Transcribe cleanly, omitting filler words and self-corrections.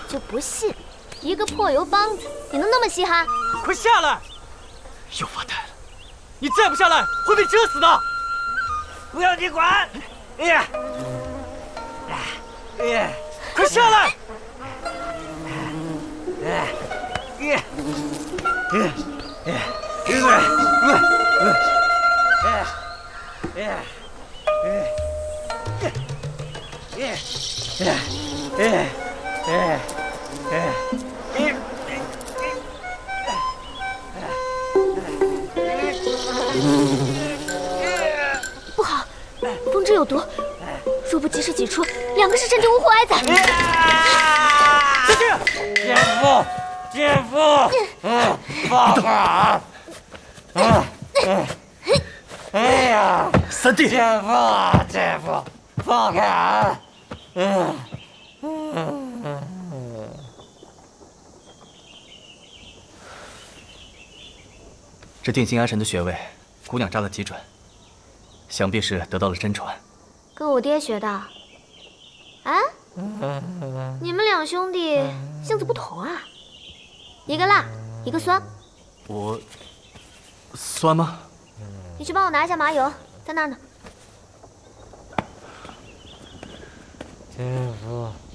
就不信，一个破油帮子，你能那么稀罕？ 快下来！又发呆了，你再不下来会被蛰死的！ 不要你管！ 快下来！ 不好，风之有毒，若不及时挤出，两个是真正无祸挨宰。 小心！ 姐夫，放开！哎呀， 三弟， 姐夫，放开！ 这定心安神的穴位，姑娘扎得极准，想必是得到了真传。 跟我爹学的。啊？你们两兄弟性子不同啊，一个辣，一个酸。 我酸吗？ 你去帮我拿一下麻油，在那儿呢。 姐夫。